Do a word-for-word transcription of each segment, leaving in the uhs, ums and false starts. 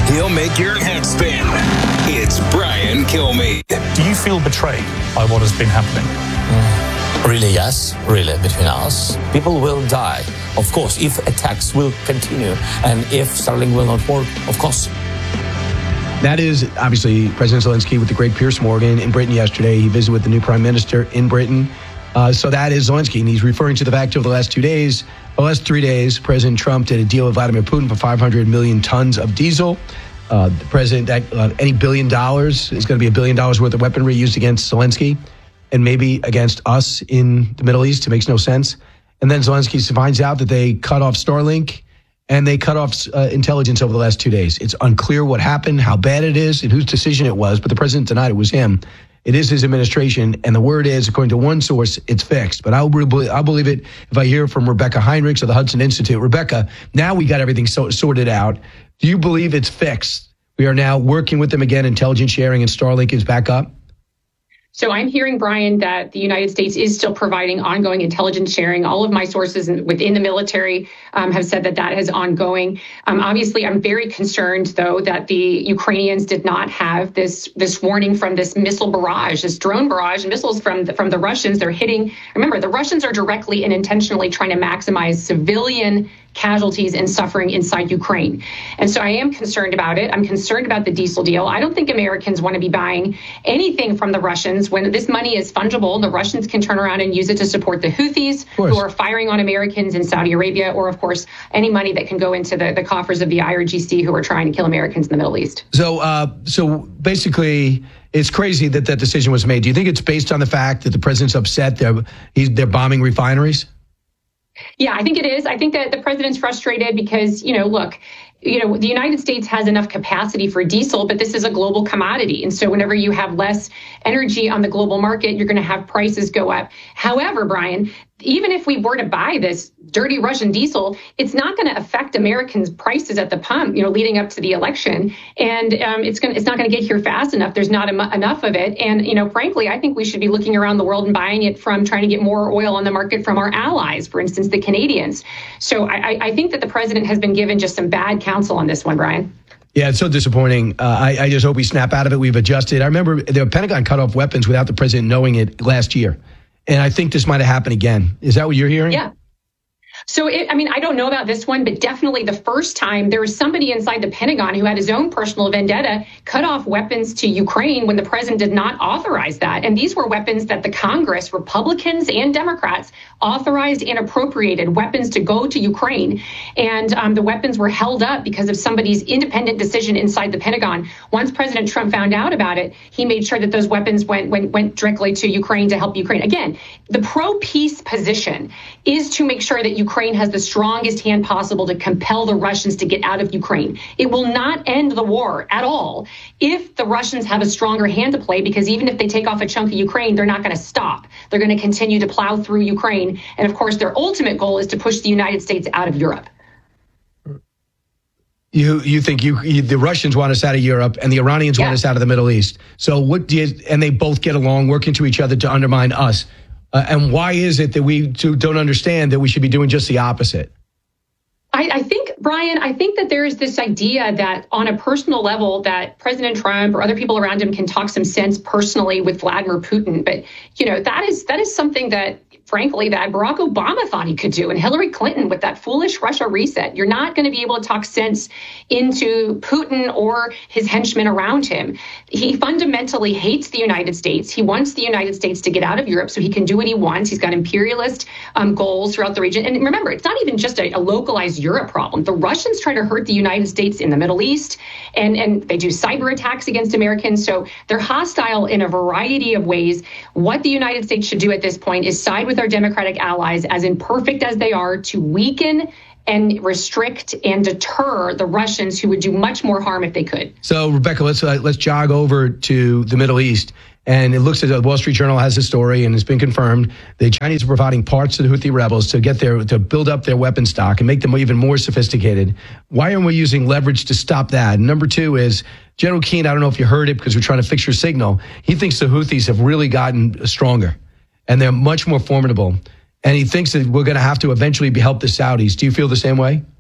He'll make your head spin. It's Brian Kilmeade. Do you feel betrayed by what has been happening? Mm, really, yes. Really, between us. People will die. Of course, if attacks will continue and if Starlink will not work, of course. That is obviously President Zelensky with the great Piers Morgan in Britain yesterday. He visited with the new prime minister in Britain. Uh, so that is Zelensky, and he's referring to the fact over the last two days, the last three days, President Trump did a deal with Vladimir Putin for five hundred million tons of diesel. Uh, the president, that, uh, any billion dollars is going to be a billion dollars worth of weaponry used against Zelensky and maybe against us in the Middle East. It makes no sense. And then Zelensky finds out that they cut off Starlink and they cut off uh, intelligence over the last two days. It's unclear what happened, how bad it is, and whose decision it was, but the president denied it was him. It is his administration, and the word is, according to one source, it's fixed. But I'll, I'll believe it if I hear from Rebecca Heinrichs of the Hudson Institute. Rebecca, now we got everything so, sorted out. Do you believe it's fixed? We are now working with them again, intelligence sharing, and Starlink is back up? So I'm hearing, Brian, that the United States is still providing ongoing intelligence sharing. All of my sources within the military um, have said that that is ongoing. Um, obviously, I'm very concerned, though, that the Ukrainians did not have this this warning from this missile barrage, this drone barrage, missiles from the, from the Russians. They're hitting. Remember, the Russians are directly and intentionally trying to maximize civilian casualties and suffering inside Ukraine. And so I am concerned about it. I'm concerned about the diesel deal. I don't think Americans want to be buying anything from the Russians when this money is fungible. The Russians can turn around and use it to support the Houthis who are firing on Americans in Saudi Arabia, or, of course, any money that can go into the, the coffers of the I R G C who are trying to kill Americans in the Middle East. So, uh, so basically, it's crazy that that decision was made. Do you think it's based on the fact that the president's upset they're, he's, they're bombing refineries? Yeah, I think it is. I think that the president's frustrated because, you know, look, you know, the United States has enough capacity for diesel, but this is a global commodity. And so whenever you have less energy on the global market, you're going to have prices go up. However, Brian, even if we were to buy this dirty Russian diesel, it's not going to affect Americans' prices at the pump, you know, leading up to the election. And um, it's going it's not going to get here fast enough. There's not em- enough of it. And, you know, frankly, I think we should be looking around the world and buying it from trying to get more oil on the market from our allies, for instance, the Canadians. So I, I think that the president has been given just some bad counsel on this one, Brian. Yeah, it's so disappointing. Uh, I, I just hope we snap out of it. We've adjusted. I remember the Pentagon cut off weapons without the president knowing it last year. And I think this might have happened again. Is that what you're hearing? Yeah. So, it, I mean, I don't know about this one, but definitely the first time there was somebody inside the Pentagon who had his own personal vendetta, cut off weapons to Ukraine when the president did not authorize that. And these were weapons that the Congress, Republicans and Democrats, authorized and appropriated, weapons to go to Ukraine. And um, the weapons were held up because of somebody's independent decision inside the Pentagon. Once President Trump found out about it, he made sure that those weapons went, went, went directly to Ukraine to help Ukraine. Again, the pro-peace position is to make sure that Ukraine has the strongest hand possible to compel the Russians to get out of Ukraine. It will not end the war at all if the Russians have a stronger hand to play, because even if they take off a chunk of Ukraine, they're not going to stop. They're going to continue to plow through Ukraine. And of course, their ultimate goal is to push the United States out of Europe. You you think you, you the Russians want us out of Europe and the Iranians yeah. want us out of the Middle East. So what do you, and they both get along, working to each other to undermine us. Uh, and why is it that we too don't understand that we should be doing just the opposite? I, I think, Brian, I think that there is this idea that on a personal level that President Trump or other people around him can talk some sense personally with Vladimir Putin. But, you know, that is that is something that, frankly, that Barack Obama thought he could do, and Hillary Clinton with that foolish Russia reset. You're not going to be able to talk sense into Putin or his henchmen around him. He fundamentally hates the United States. He wants the United States to get out of Europe so he can do what he wants. He's got imperialist um, goals throughout the region. And remember, it's not even just a, a localized Europe problem. The Russians try to hurt the United States in the Middle East, and, and they do cyber attacks against Americans. So they're hostile in a variety of ways. What the United States should do at this point is side with our Democratic allies, as imperfect as they are, to weaken and restrict and deter the Russians, who would do much more harm if they could. So, Rebecca, let's uh, let's jog over to the Middle East. And it looks as though the Wall Street Journal has a story, and it's been confirmed. The Chinese are providing parts to the Houthi rebels to get their to build up their weapon stock and make them even more sophisticated. Why aren't we using leverage to stop that? And number two is General Keane. I don't know if you heard it because we're trying to fix your signal. He thinks the Houthis have really gotten stronger, and they're much more formidable. And he thinks that we're going to have to eventually help the Saudis. Do you feel the same way?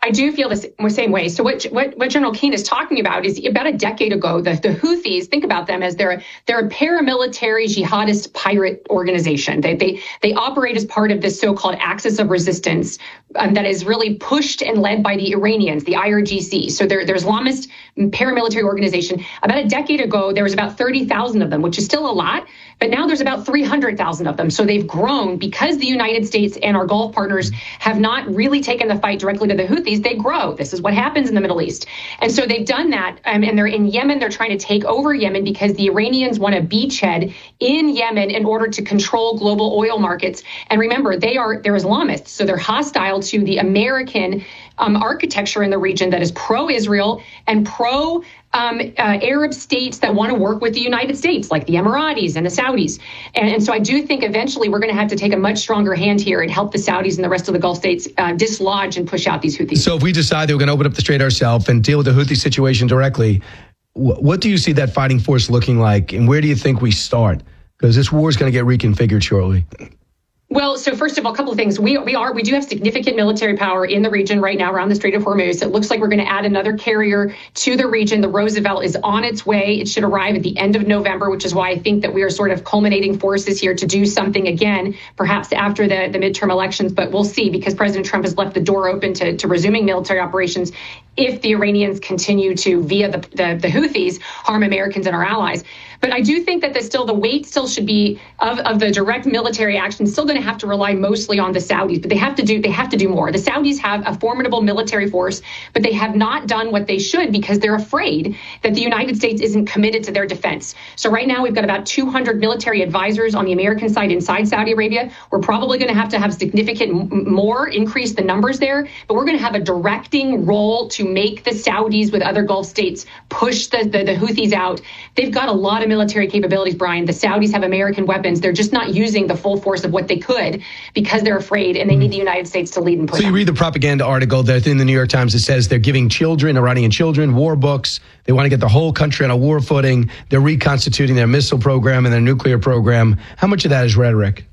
I do feel the same way. So what, what, what General Keane is talking about is about a decade ago, the, the Houthis, think about them as they're, they're a paramilitary jihadist pirate organization. They, they, they operate as part of this so-called axis of resistance um, that is really pushed and led by the Iranians, the I R G C. So they're, they're Islamist paramilitary organization. About a decade ago, there was about thirty thousand of them, which is still a lot. But now there's about three hundred thousand of them. So they've grown because the United States and our Gulf partners have not really taken the fight directly to the Houthis. They grow. This is what happens in the Middle East. And so they've done that. Um, and they're in Yemen. They're trying to take over Yemen because the Iranians want a beachhead in Yemen in order to control global oil markets. And remember, they are they're Islamists. So they're hostile to the American um, architecture in the region that is pro-Israel and pro Um, uh, Arab states that want to work with the United States, like the Emiratis and the Saudis. And, and so I do think eventually we're going to have to take a much stronger hand here and help the Saudis and the rest of the Gulf states uh, dislodge and push out these Houthis. So if we decide that we're going to open up the strait ourselves and deal with the Houthi situation directly, wh- what do you see that fighting force looking like? And where do you think we start? Because this war is going to get reconfigured shortly. Well, so first of all, a couple of things. We we are we do have significant military power in the region right now around the Strait of Hormuz. It looks like we're going to add another carrier to the region. The Roosevelt is on its way. It should arrive at the end of November, which is why I think that we are sort of culminating forces here to do something again, perhaps after the, the midterm elections. But we'll see, because President Trump has left the door open to, to resuming military operations if the Iranians continue to, via the, the, the Houthis, harm Americans and our allies. But I do think that the still the weight still should be of, of the direct military action still going to have to rely mostly on the Saudis, but they have to do they have to do more. The Saudis have a formidable military force, but they have not done what they should because they're afraid that the United States isn't committed to their defense. So right now we've got about two hundred military advisors on the American side inside Saudi Arabia. We're probably going to have to have significant m- more increase the numbers there, but we're going to have a directing role to make the Saudis with other Gulf states push the, the, the Houthis out. They've got a lot of military capabilities, Brian. The Saudis have American weapons. They're just not using the full force of what they could because they're afraid, and they need the United States to lead and push. So you read the propaganda article that's in the New York Times that says they're giving children, Iranian children, war books. They want to get the whole country on a war footing. They're reconstituting their missile program and their nuclear program. How much of that is rhetoric?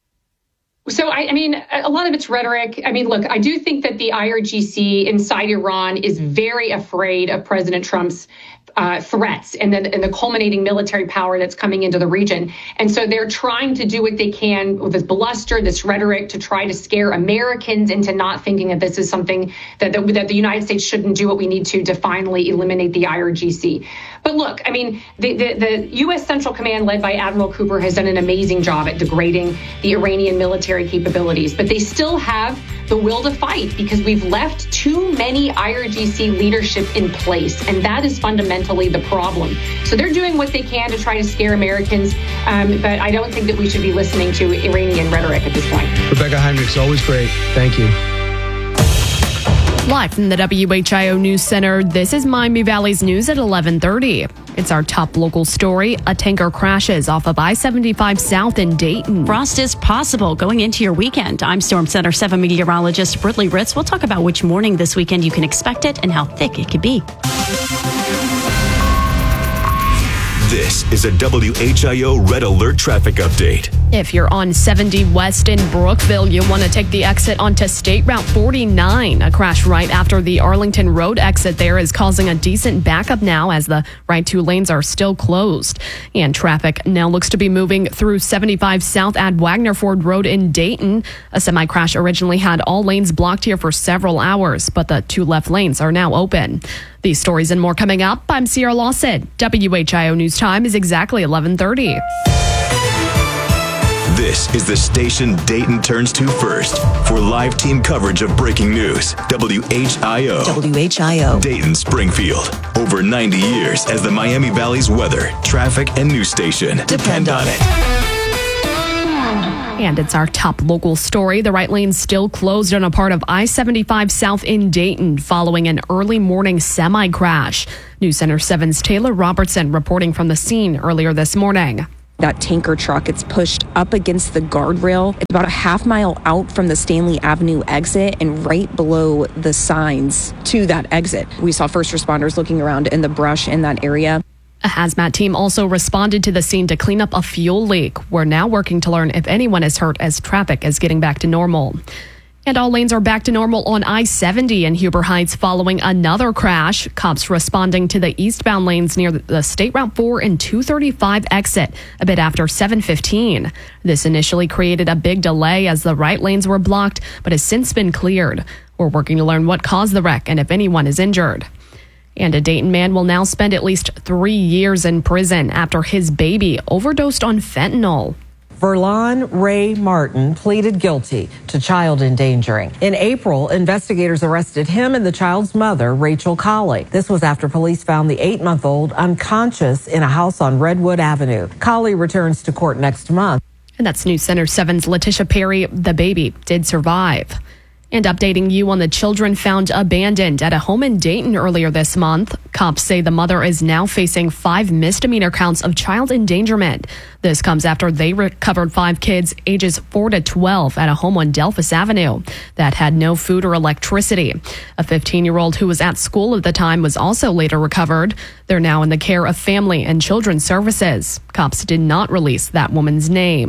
So, I, I mean, a lot of it's rhetoric. I mean, look, I do think that the I R G C inside Iran is very afraid of President Trump's uh, threats and then and the culminating military power that's coming into the region. And so they're trying to do what they can with this bluster, this rhetoric, to try to scare Americans into not thinking that this is something that, that, that the United States shouldn't do what we need to to finally eliminate the I R G C. But look, I mean, the, the, the U S Central Command led by Admiral Cooper has done an amazing job at degrading the Iranian military capabilities, but they still have the will to fight because we've left too many I R G C leadership in place, and that is fundamentally the problem. So they're doing what they can to try to scare Americans, um, but I don't think that we should be listening to Iranian rhetoric at this point. Rebecca Heinrichs, always great. Thank you. Live from the W H I O News Center, this is Miami Valley's News at eleven thirty. It's our top local story. A tanker crashes off of I seventy-five South in Dayton. Frost is possible going into your weekend. I'm Storm Center seven meteorologist Britley Ritz. We'll talk about which morning this weekend you can expect it and how thick it could be. This is a W H I O Red Alert traffic update. If you're on seventy West in Brookville, you want to take the exit onto State Route forty-nine. A crash right after the Arlington Road exit there is causing a decent backup now as the right two lanes are still closed. And traffic now looks to be moving through seventy-five South at Wagner Ford Road in Dayton. A semi-crash originally had all lanes blocked here for several hours, but the two left lanes are now open. These stories and more coming up. I'm Sierra Lawson. W H I O News Time is exactly eleven thirty. This is the station Dayton turns to first for live team coverage of breaking news. W H I O. W H I O. Dayton Springfield. Over ninety years as the Miami Valley's weather, traffic, and news station. Depend on it. And it's our top local story. The right lane still closed on a part of I seventy-five South in Dayton following an early morning semi-crash. News Center seven's Taylor Robertson reporting from the scene earlier this morning. That tanker truck, it's pushed up against the guardrail. It's about a half mile out from the Stanley Avenue exit and right below the signs to that exit. We saw first responders looking around in the brush in that area. A hazmat team also responded to the scene to clean up a fuel leak. We're now working to learn if anyone is hurt as traffic is getting back to normal. And all lanes are back to normal on I seventy in Huber Heights following another crash. Cops responding to the eastbound lanes near the State Route four and two thirty-five exit a bit after seven fifteen. This initially created a big delay as the right lanes were blocked, but has since been cleared. We're working to learn what caused the wreck and if anyone is injured. And a Dayton man will now spend at least three years in prison after his baby overdosed on fentanyl. Verlon Ray Martin pleaded guilty to child endangering. In April, investigators arrested him and the child's mother, Rachel Colley. This was after police found the eight-month-old unconscious in a house on Redwood Avenue. Colley returns to court next month. And that's News Center seven's Letitia Perry. The baby did survive. And updating you on the children found abandoned at a home in Dayton earlier this month. Cops say the mother is now facing five misdemeanor counts of child endangerment. This comes after they recovered five kids ages four to twelve at a home on Delphus Avenue that had no food or electricity. A fifteen-year-old who was at school at the time was also later recovered. They're now in the care of Family and Children's Services. Cops did not release that woman's name.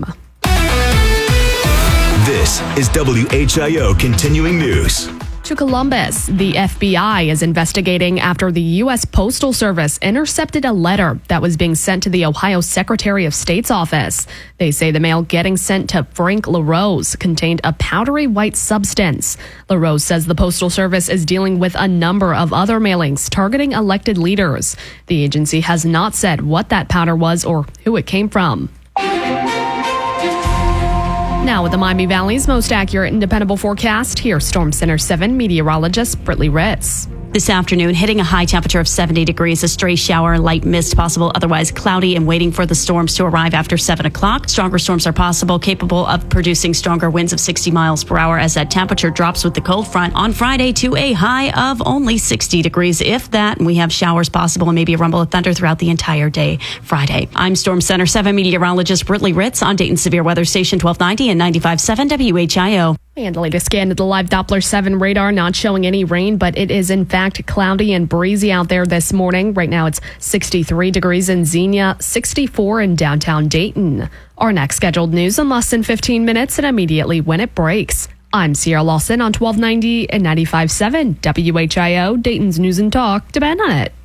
This is W H I O Continuing News. To Columbus, the F B I is investigating after the U S Postal Service intercepted a letter that was being sent to the Ohio Secretary of State's office. They say the mail getting sent to Frank LaRose contained a powdery white substance. LaRose says the Postal Service is dealing with a number of other mailings targeting elected leaders. The agency has not said what that powder was or who it came from. Now with the Miami Valley's most accurate and dependable forecast, here's Storm Center seven meteorologist Brittany Ritz. This afternoon, hitting a high temperature of seventy degrees, a stray shower and light mist possible, otherwise cloudy and waiting for the storms to arrive after seven o'clock. Stronger storms are possible, capable of producing stronger winds of sixty miles per hour as that temperature drops with the cold front on Friday to a high of only sixty degrees, if that. And we have showers possible and maybe a rumble of thunder throughout the entire day Friday. I'm Storm Center seven meteorologist Brittany Ritz on Dayton Severe Weather Station twelve ninety and ninety-five point seven W H I O. And the latest scan of the live Doppler seven radar, not showing any rain, but it is in fact cloudy and breezy out there this morning. Right now it's sixty-three degrees in Xenia, sixty-four in downtown Dayton. Our next scheduled news in less than fifteen minutes and immediately when it breaks. I'm Sierra Lawson on twelve ninety and ninety-five point seven W H I O, Dayton's News and Talk. Depend on it.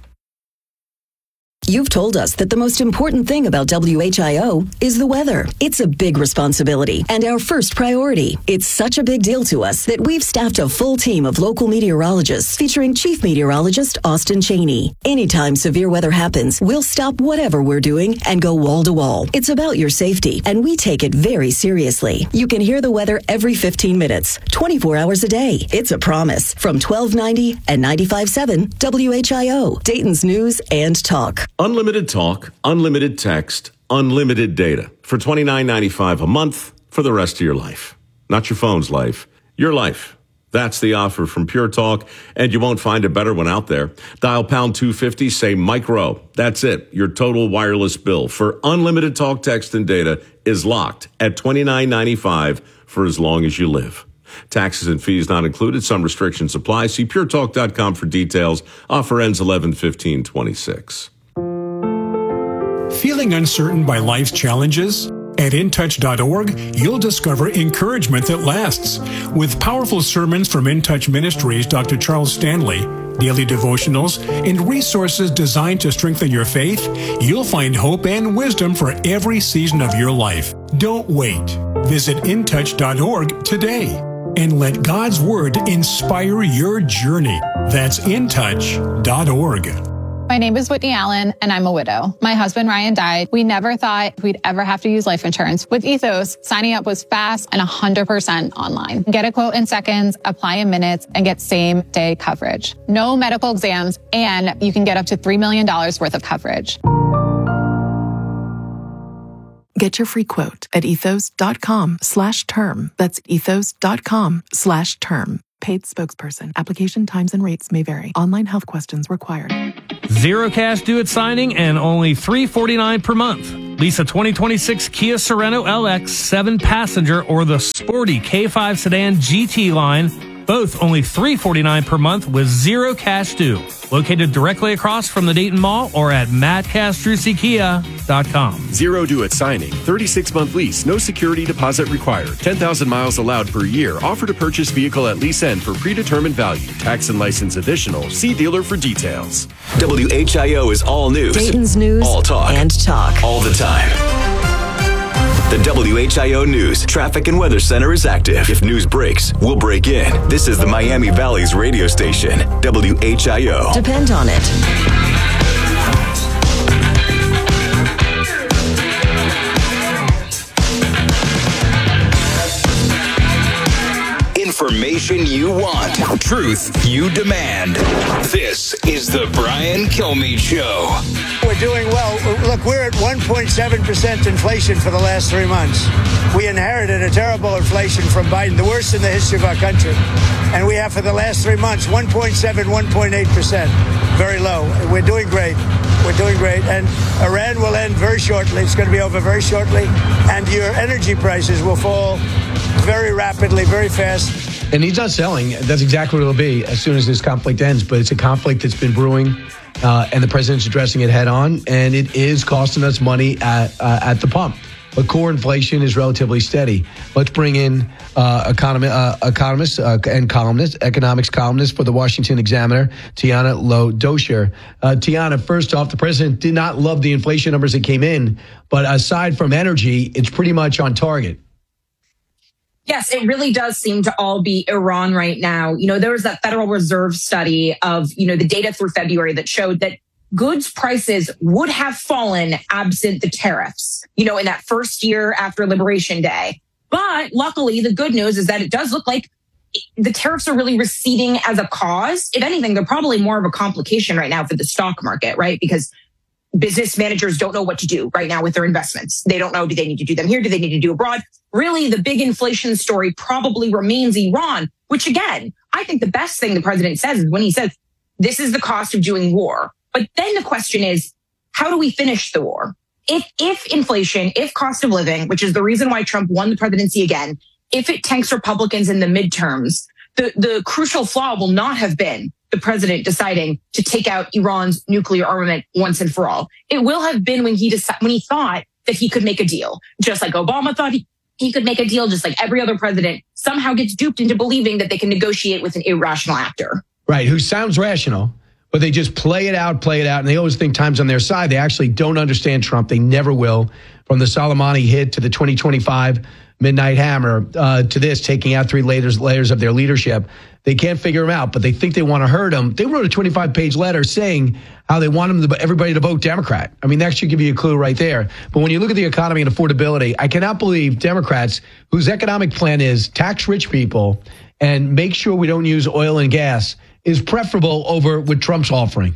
You've told us that the most important thing about W H I O is the weather. It's a big responsibility and our first priority. It's such a big deal to us that we've staffed a full team of local meteorologists featuring Chief Meteorologist Austin Cheney. Anytime severe weather happens, we'll stop whatever we're doing and go wall to wall. It's about your safety, and we take it very seriously. You can hear the weather every fifteen minutes, twenty-four hours a day. It's a promise. From twelve ninety and ninety-five point seven W H I O, Dayton's News and Talk. Unlimited talk, unlimited text, unlimited data for twenty-nine ninety-five a month for the rest of your life. Not your phone's life, your life. That's the offer from Pure Talk, and you won't find a better one out there. Dial pound two fifty, say micro. That's it. Your total wireless bill for unlimited talk, text, and data is locked at twenty-nine ninety-five for as long as you live. Taxes and fees not included. Some restrictions apply. See pure talk dot com for details. Offer ends eleven fifteen twenty-six. Feeling uncertain by life's challenges? At in touch dot org, you'll discover encouragement that lasts. With powerful sermons from In Touch Ministries' Doctor Charles Stanley, daily devotionals, and resources designed to strengthen your faith, you'll find hope and wisdom for every season of your life. Don't wait. Visit in touch dot org today and let God's Word inspire your journey. That's in touch dot org. My name is Whitney Allen, and I'm a widow. My husband, Ryan, died. We never thought we'd ever have to use life insurance. With Ethos, signing up was fast and one hundred percent online. Get a quote in seconds, apply in minutes, and get same-day coverage. No medical exams, and you can get up to three million dollars worth of coverage. Get your free quote at ethos dot com slash term. That's ethos dot com slash term. Paid spokesperson. Application times and rates may vary. Online health questions required. Zero cash due at signing and only three hundred forty-nine dollars per month. Lease a twenty twenty-six Kia Sorento L X seven passenger or the sporty K five sedan G T line. Both only three dollars and forty-nine cents per month with zero cash due. Located directly across from the Dayton Mall or at matt castrucci kia dot com. Zero due at signing. thirty-six month lease. No security deposit required. ten thousand miles allowed per year. Offer to purchase vehicle at lease end for predetermined value. Tax and license additional. See dealer for details. W H I O is all news. Dayton's news all talk. and talk. All the time. The W H I O News Traffic and Weather Center is active. If news breaks, we'll break in. This is the Miami Valley's radio station, W H I O. Depend on it. Information you want. Truth you demand. This is the Brian Kilmeade Show. We're doing well. Look, we're at one point seven percent inflation for the last three months. We inherited a terrible inflation from Biden, the worst in the history of our country. And we have for the last three months, one point seven, one point eight percent. Very low. We're doing great. We're doing great. And Iran will end very shortly. It's going to be over very shortly. And your energy prices will fall very rapidly, very fast. And he's not selling. That's exactly what it'll be as soon as this conflict ends. But it's a conflict that's been brewing, uh, and the president's addressing it head on. And it is costing us money at uh, at the pump. But core inflation is relatively steady. Let's bring in uh, economy, uh, economist uh, and columnist, economics columnist for the Washington Examiner, Tiana Low-Dosher. Uh, Tiana, first off, the president did not love the inflation numbers that came in. But aside from energy, it's pretty much on target. Yes, it really does seem to all be Iran right now. You know, there was that Federal Reserve study of, you know, the data through February that showed that goods prices would have fallen absent the tariffs, you know, in that first year after Liberation Day. But luckily, the good news is that it does look like the tariffs are really receding as a cause. If anything, they're probably more of a complication right now for the stock market, right? Because business managers don't know what to do right now with their investments. They don't know, do they need to do them here? Do they need to do abroad? Really, the big inflation story probably remains Iran, which again, I think the best thing the president says is when he says, this is the cost of doing war. But then the question is, how do we finish the war? If, if inflation, if cost of living, which is the reason why Trump won the presidency again, if it tanks Republicans in the midterms, the, the crucial flaw will not have been the president deciding to take out Iran's nuclear armament once and for all. It will have been when he deci- when he thought that he could make a deal, just like Obama thought he, he could make a deal, just like every other president somehow gets duped into believing that they can negotiate with an irrational actor. Right, who sounds rational, but they just play it out, play it out, and they always think time's on their side. They actually don't understand Trump. They never will. From the Soleimani hit to the twenty twenty-five Midnight Hammer uh, to this, taking out three layers, layers of their leadership. They can't figure him out, but they think they want to hurt him. They wrote a twenty-five page letter saying how they want him to, everybody to vote Democrat. I mean, that should give you a clue right there. But when you look at the economy and affordability, I cannot believe Democrats whose economic plan is tax rich people and make sure we don't use oil and gas is preferable over what Trump's offering.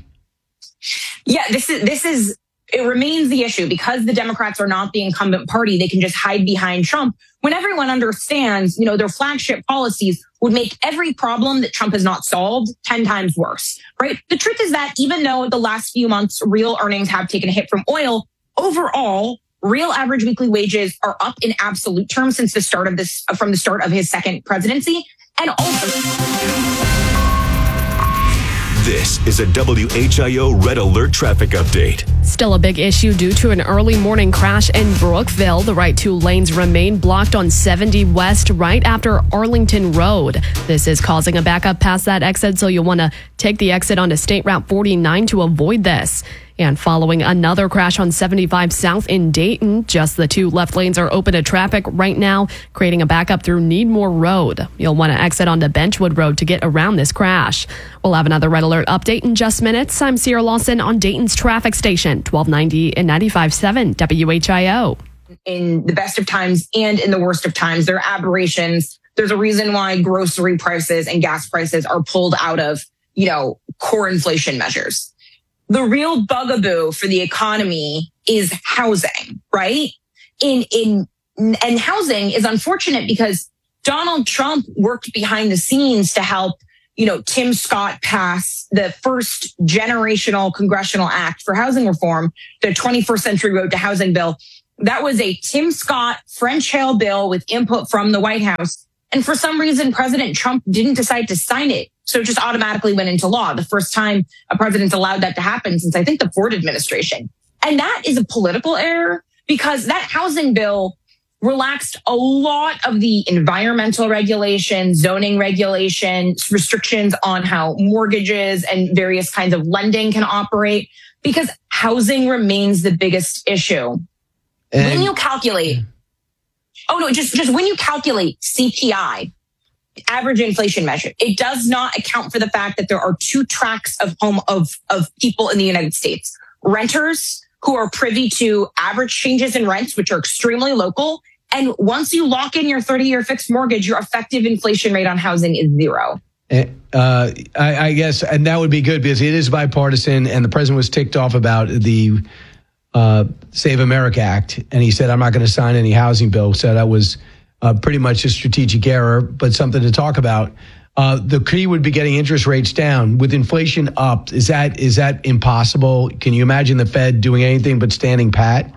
Yeah, this is this is it remains the issue because the Democrats are not the incumbent party. They can just hide behind Trump when everyone understands, you know, their flagship policies would make every problem that Trump has not solved ten times worse, right? The truth is that even though the last few months real earnings have taken a hit from oil, overall, real average weekly wages are up in absolute terms since the start of this, from the start of his second presidency. And also, this is a W H I O Red Alert traffic update. Still a big issue due to an early morning crash in Brookville. The right two lanes remain blocked on seventy West right after Arlington Road. This is causing a backup past that exit, so you'll want to take the exit onto State Route forty-nine to avoid this. And following another crash on seventy-five South in Dayton, just the two left lanes are open to traffic right now, creating a backup through Needmore Road. You'll want to exit onto Benchwood Road to get around this crash. We'll have another Red Alert update in just minutes. I'm Sierra Lawson on Dayton's traffic station, twelve ninety and ninety-five point seven W H I O. In the best of times and in the worst of times, there are aberrations. There's a reason why grocery prices and gas prices are pulled out of, you know, core inflation measures. The real bugaboo for the economy is housing, right? In, in, and housing is unfortunate because Donald Trump worked behind the scenes to help, you know, Tim Scott pass the first generational congressional act for housing reform, the twenty-first Century Road to Housing bill. That was a Tim Scott French Hale bill with input from the White House And for some reason, President Trump didn't decide to sign it. So it just automatically went into law. The first time a president's allowed that to happen since I think the Ford administration. And that is a political error because that housing bill relaxed a lot of the environmental regulations, zoning regulations, restrictions on how mortgages and various kinds of lending can operate because housing remains the biggest issue. And when you calculate, oh no, just, just when you calculate C P I, average inflation measure, it does not account for the fact that there are two tracks of home of, of people in the United States. Renters who are privy to average changes in rents, which are extremely local. And once you lock in your thirty-year fixed mortgage, your effective inflation rate on housing is zero. Uh, I, I guess, and that would be good because it is bipartisan, and the president was ticked off about the uh, Save America Act, and he said, I'm not going to sign any housing bill. So that was uh, pretty much a strategic error, but something to talk about. Uh, the key would be getting interest rates down. With inflation up, is that is that impossible? Can you imagine the Fed doing anything but standing pat?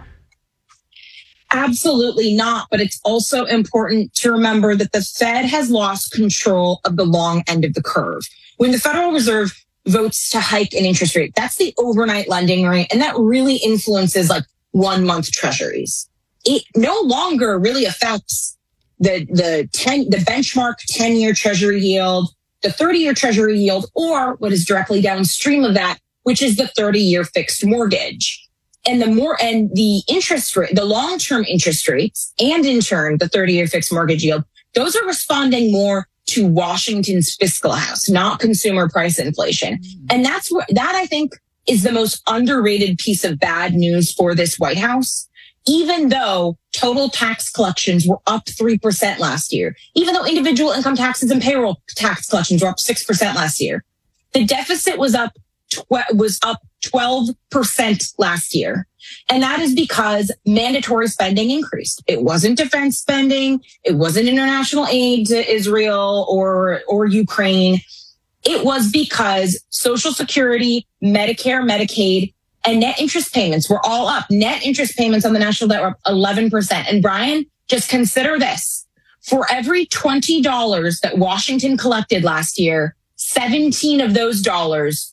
Absolutely not. But it's also important to remember that the Fed has lost control of the long end of the curve. When the Federal Reserve votes to hike an interest rate, that's the overnight lending rate. And that really influences like one month treasuries. It no longer really affects the, the ten, the benchmark ten year treasury yield, the thirty year treasury yield, or what is directly downstream of that, which is the thirty year fixed mortgage. And the more, and the interest rate, the long-term interest rates, and in turn, the thirty year fixed mortgage yield, those are responding more to Washington's fiscal house, not consumer price inflation. Mm-hmm. And that's what, that I think is the most underrated piece of bad news for this White House. Even though total tax collections were up three percent last year, even though individual income taxes and payroll tax collections were up six percent last year, the deficit was up tw- was up twelve percent last year. And that is because mandatory spending increased. It wasn't defense spending. It wasn't international aid to Israel or, or Ukraine. It was because Social Security, Medicare, Medicaid, and net interest payments were all up. Net interest payments on the national debt were up eleven percent. And Brian, just consider this. For every twenty dollars that Washington collected last year, seventeen of those dollars.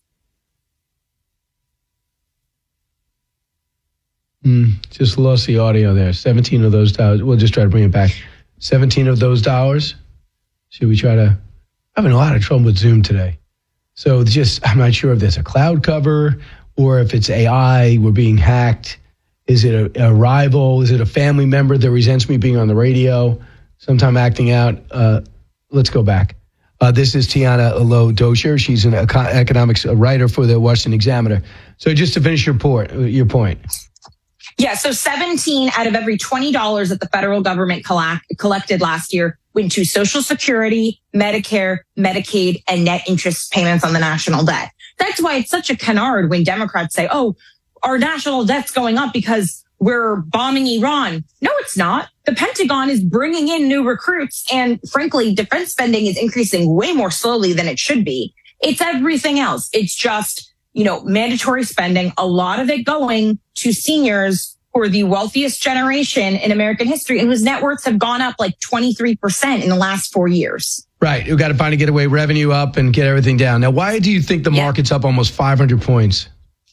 Mm, just lost the audio there. seventeen of those dollars. We'll just try to bring it back. seventeen of those dollars. Should we try to? I'm having a lot of trouble with Zoom today. So just, I'm not sure if there's a cloud cover or if it's A I, we're being hacked. Is it a, a rival? Is it a family member that resents me being on the radio, sometime acting out? Uh, let's go back. Uh, this is Tiana Low-Dosher. She's an eco- economics writer for the Washington Examiner. So just to finish your point, your point. Yeah, so seventeen out of every twenty dollars that the federal government collect, collected last year went to Social Security, Medicare, Medicaid, and net interest payments on the national debt. That's why it's such a canard when Democrats say, oh, our national debt's going up because we're bombing Iran. No, it's not. The Pentagon is bringing in new recruits. And frankly, defense spending is increasing way more slowly than it should be. It's everything else. It's just, you know, mandatory spending, a lot of it going to seniors who are the wealthiest generation in American history and whose net worths have gone up like twenty-three percent in the last four years. Right. We've got to finally get away revenue up and get everything down. Now, why do you think the market's up almost five hundred points?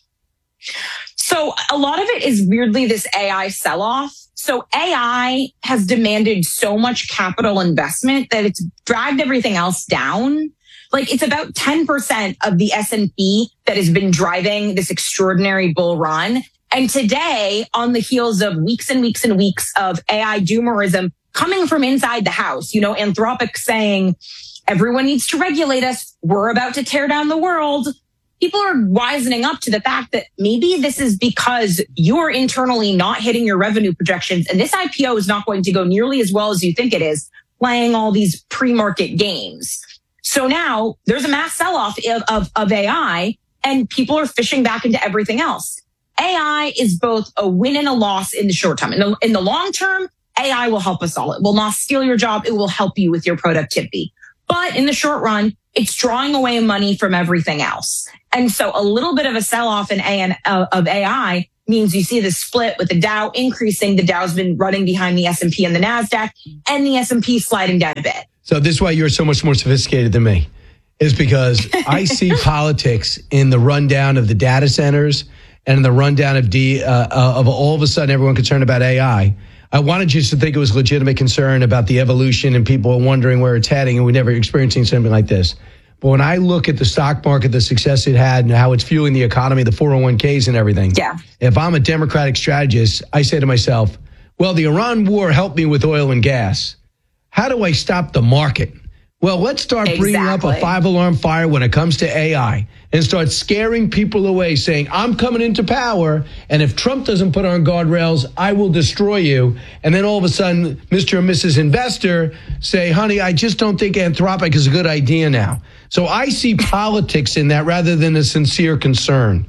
So a lot of it is weirdly this A I sell-off. So A I has demanded so much capital investment that it's dragged everything else down. Like it's about ten percent of the S and P that has been driving this extraordinary bull run. And today, on the heels of weeks and weeks and weeks of A I doomerism coming from inside the house, you know, Anthropic saying, everyone needs to regulate us. We're about to tear down the world. People are wisening up to the fact that maybe this is because you're internally not hitting your revenue projections. And this I P O is not going to go nearly as well as you think it is, playing all these pre-market games. So now there's a mass sell-off of, of, of A I and people are fishing back into everything else. A I is both a win and a loss in the short term. In the, in the long term, A I will help us all. It will not steal your job. It will help you with your productivity. But in the short run, it's drawing away money from everything else. And so a little bit of a sell-off in A- uh, of A I means you see the split with the Dow increasing. The Dow's been running behind the S and P and the NASDAQ, and the S and P sliding down a bit. So this is why you're so much more sophisticated than me, is because I see politics in the rundown of the data centers and in the rundown of D, uh, uh, of all of a sudden everyone concerned about A I. I wanted you to think it was legitimate concern about the evolution and people are wondering where it's heading, and we're never experiencing something like this. But when I look at the stock market, the success it had and how it's fueling the economy, the four oh one k's and everything, yeah. If I'm a Democratic strategist, I say to myself, well, the Iran war helped me with oil and gas. How do I stop the market? Well, let's start exactly. bringing up a five-alarm fire when it comes to A I and start scaring people away, saying, I'm coming into power, and if Trump doesn't put on guardrails, I will destroy you. And then all of a sudden, Mister and Missus Investor say, honey, I just don't think Anthropic is a good idea now. So I see politics in that rather than a sincere concern.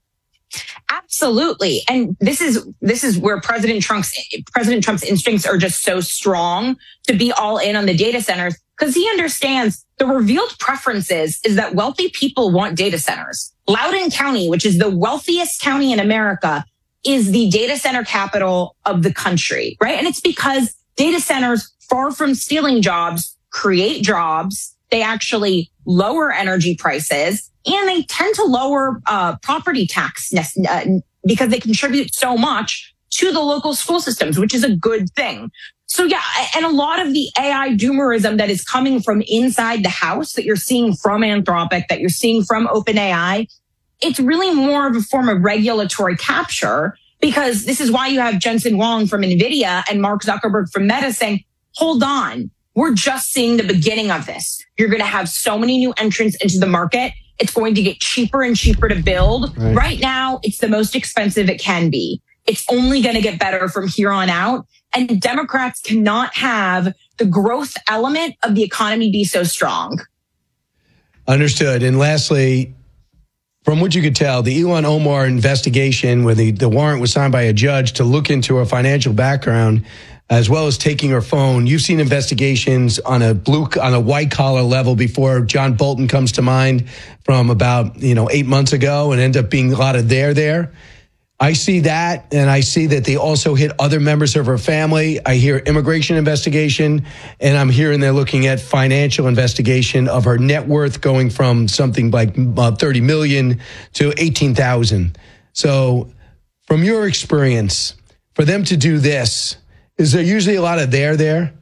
Absolutely. And this is this is where President Trump's President Trump's instincts are just so strong to be all in on the data centers, because he understands the revealed preferences is that wealthy people want data centers. Loudoun County, which is the wealthiest county in America, is the data center capital of the country, right? And it's because data centers, far from stealing jobs, create jobs. They actually lower energy prices, and they tend to lower uh, property tax uh, because they contribute so much to the local school systems, which is a good thing. So yeah, and a lot of the A I doomerism that is coming from inside the house that you're seeing from Anthropic, that you're seeing from OpenAI, it's really more of a form of regulatory capture, because this is why you have Jensen Huang from NVIDIA and Mark Zuckerberg from Meta saying, hold on, we're just seeing the beginning of this. You're going to have so many new entrants into the market. It's going to get cheaper and cheaper to build. Right, right now, it's the most expensive it can be. It's only going to get better from here on out. And Democrats cannot have the growth element of the economy be so strong. Understood. And lastly, from what you could tell, the Ilhan Omar investigation, where the, the warrant was signed by a judge to look into her financial background, as well as taking her phone. You've seen investigations on a blue, on a white collar level before. John Bolton comes to mind from about, you know, eight months ago, and end up being a lot of there there. I see that, and I see that they also hit other members of her family. I hear immigration investigation, and I'm hearing they're looking at financial investigation of her net worth going from something like uh, thirty million to eighteen thousand. So from your experience, for them to do this, is there usually a lot of there there?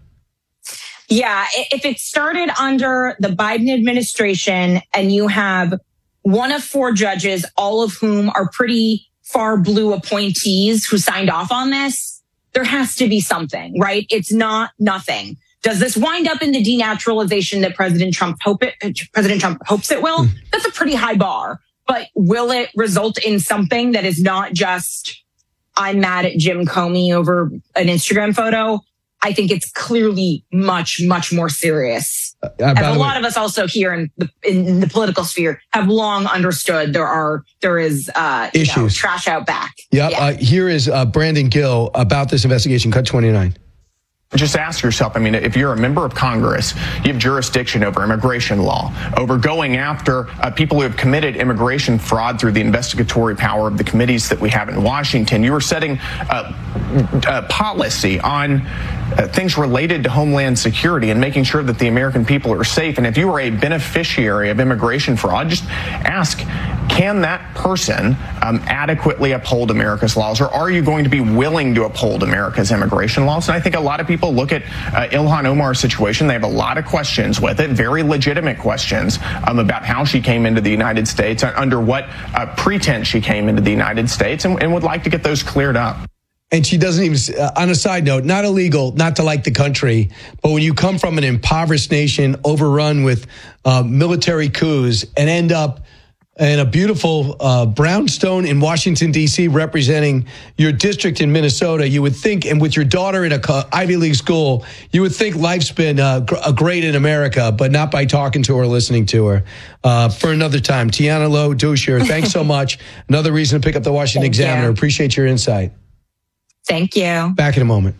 Yeah, if it started under the Biden administration and you have one of four judges, all of whom are pretty far blue appointees who signed off on this, there has to be something, right? It's not nothing. Does this wind up in the denaturalization that President Trump hope it, President Trump hopes it will? That's a pretty high bar. But will it result in something that is not just, I'm mad at Jim Comey over an Instagram photo? I think it's clearly much, much more serious. Uh, As a lot way, of us also here in the, in the political sphere have long understood there are there is uh, issues. You know, trash out back. Yep. Yeah. Uh, here is uh, Brandon Gill about this investigation. Cut twenty-nine. Just ask yourself, I mean, if you're a member of Congress, you have jurisdiction over immigration law, over going after uh, people who have committed immigration fraud through the investigatory power of the committees that we have in Washington. You are setting uh, uh, policy on uh, things related to Homeland Security and making sure that the American people are safe. And if you are a beneficiary of immigration fraud, just ask, can that person um, adequately uphold America's laws, or are you going to be willing to uphold America's immigration laws? And I think a lot of people look at uh, Ilhan Omar's situation. They have a lot of questions with it, very legitimate questions um, about how she came into the United States, under what uh, pretense she came into the United States, and, and would like to get those cleared up. And she doesn't even, uh, on a side note, not illegal, not to like the country, but when you come from an impoverished nation overrun with uh, military coups and end up in a beautiful uh, brownstone in Washington, D C, representing your district in Minnesota, you would think, and with your daughter in a Ivy League school, you would think life's been uh, gr- great in America, but not by talking to her or listening to her. Uh, for another time, Tiana Lowe Dusher, thanks so much. Another reason to pick up the Washington Thank Examiner. You. Appreciate your insight. Thank you. Back in a moment.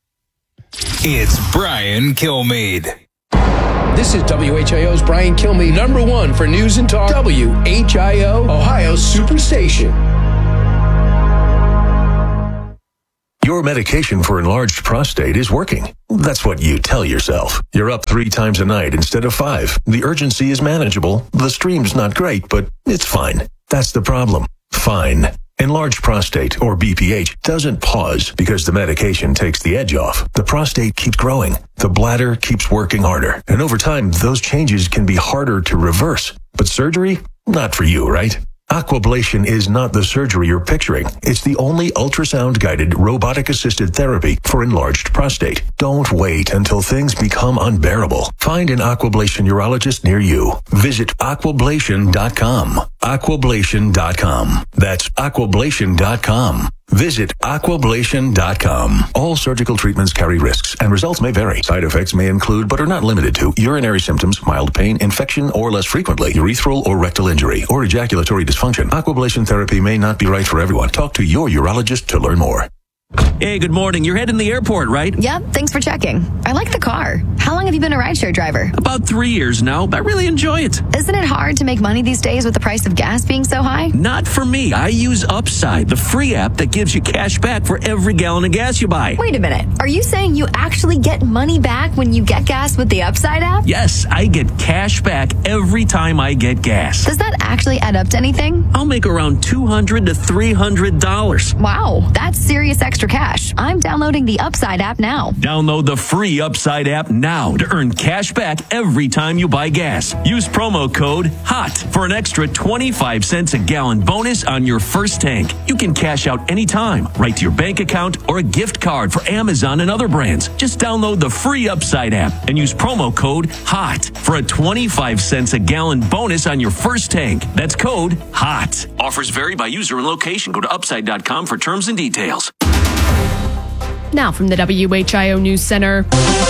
It's Brian Kilmeade. This is W H I O's Brian Kilmeade, number one for news and talk. W H I O, Ohio's Superstation. Your medication for enlarged prostate is working. That's what you tell yourself. You're up three times a night instead of five. The urgency is manageable. The stream's not great, but it's fine. That's the problem. Fine. Enlarged prostate, or B P H, doesn't pause because the medication takes the edge off. The prostate keeps growing. The bladder keeps working harder. And over time, those changes can be harder to reverse. But surgery? Not for you, right? Aquablation is not the surgery you're picturing. It's the only ultrasound-guided, robotic-assisted therapy for enlarged prostate. Don't wait until things become unbearable. Find an Aquablation urologist near you. Visit aquablation dot com. aquablation dot com. That's aquablation dot com. Visit aquablation dot com. All surgical treatments carry risks, and results may vary. Side effects may include, but are not limited to, urinary symptoms, mild pain, infection, or less frequently, urethral or rectal injury, or ejaculatory dysfunction. Aquablation therapy may not be right for everyone. Talk to your urologist to learn more. Hey, good morning. You're heading to the airport, right? Yep, thanks for checking. I like the car. How long have you been a rideshare driver? About three years now. I really enjoy it. Isn't it hard to make money these days with the price of gas being so high? Not for me. I use Upside, the free app that gives you cash back for every gallon of gas you buy. Wait a minute. Are you saying you actually get money back when you get gas with the Upside app? Yes, I get cash back every time I get gas. Does that actually add up to anything? I'll make around two hundred to three hundred dollars. Wow, that's serious extra cash. I'm downloading the Upside app now. Download the free Upside app now to earn cash back every time you buy gas. Use promo code HOT for an extra twenty-five cents a gallon bonus on your first tank. You can cash out anytime, right to your bank account or a gift card for Amazon and other brands. Just download the free Upside app and use promo code HOT for a twenty-five cents a gallon bonus on your first tank. That's code HOT. Offers vary by user and location. Go to upside dot com for terms and details. Now from the W H I O News Center.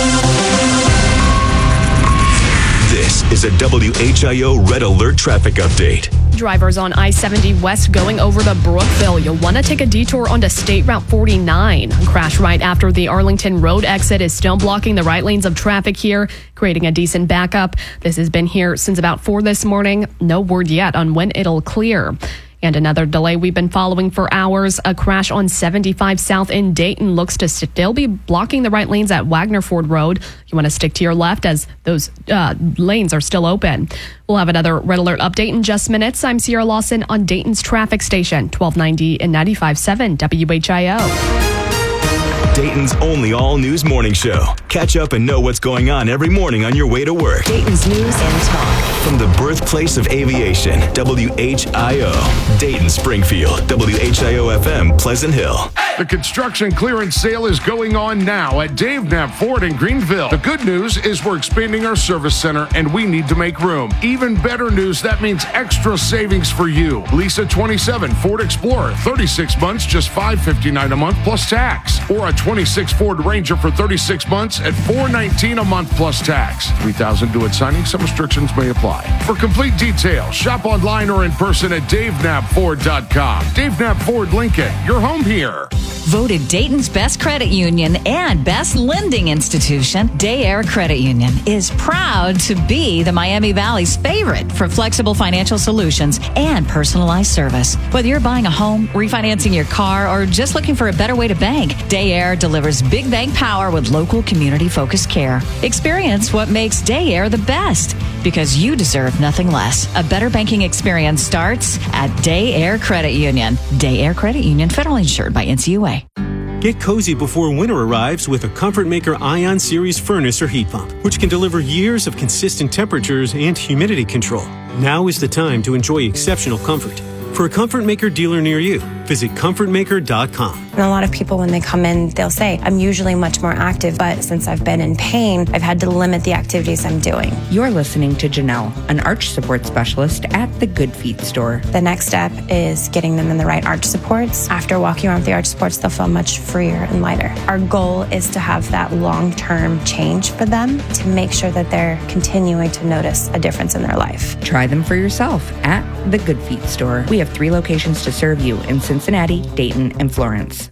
This is a W H I O Red Alert traffic update. Drivers on I seventy West going over to Brookville, you'll want to take a detour onto State Route forty-nine. A crash right after the Arlington Road exit is still blocking the right lanes of traffic here, creating a decent backup. This has been here since about four this morning. No word yet on when it'll clear. And another delay we've been following for hours, a crash on seventy-five South in Dayton looks to still be blocking the right lanes at Wagner Ford Road. You want to stick to your left as those uh, lanes are still open. We'll have another Red Alert update in just minutes. I'm Sierra Lawson on Dayton's traffic station, twelve ninety and ninety-five point seven W H I O. Dayton's only all-news morning show. Catch up and know what's going on every morning on your way to work. Dayton's news and talk. From the birthplace of aviation, W H I O. Dayton, Springfield, W H I O F M, Pleasant Hill. The construction clearance sale is going on now at Dave Knapp Ford in Greenville. The good news is we're expanding our service center and we need to make room. Even better news, that means extra savings for you. Lease a twenty-seven Ford Explorer, thirty-six months, just five hundred fifty-nine dollars a month plus tax. Or a twenty-six Ford Ranger for thirty-six months at four hundred nineteen dollars a month plus tax. three thousand dollars due at signing. Some restrictions may apply. For complete details, shop online or in person at dave knapp ford dot com. Dave Knapp Ford Lincoln, your home here. Voted Dayton's best credit union and best lending institution, Day-Air Credit Union is proud to be the Miami Valley's favorite for flexible financial solutions and personalized service. Whether you're buying a home, refinancing your car, or just looking for a better way to bank, Day-Air delivers big bank power with local community-focused care. Experience what makes Day-Air the best, because you deserve nothing less. A better banking experience starts at Day-Air Credit Union. Day-Air Credit Union, federally insured by N C U A. Get cozy before winter arrives with a Comfort Maker Ion Series furnace or heat pump, which can deliver years of consistent temperatures and humidity control. Now is the time to enjoy exceptional comfort. For a Comfort Maker dealer near you, visit comfort maker dot com. And a lot of people, when they come in, they'll say, I'm usually much more active, but since I've been in pain, I've had to limit the activities I'm doing. You're listening to Janelle, an arch support specialist at the Good Feet store. The next step is getting them in the right arch supports. After walking around with the arch supports, they'll feel much freer and lighter. Our goal is to have that long-term change for them to make sure that they're continuing to notice a difference in their life. Try them for yourself at the Good Feet store. We have three locations to serve you in Cincinnati, Dayton, and Florence.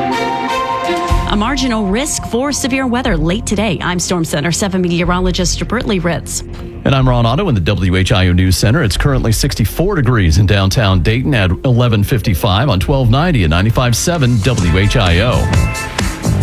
A marginal risk for severe weather late today. I'm Storm Center seven meteorologist Britley Ritz. And I'm Ron Otto in the W H I O News Center. It's currently sixty-four degrees in downtown Dayton at eleven fifty-five on twelve ninety and ninety-five point seven W H I O.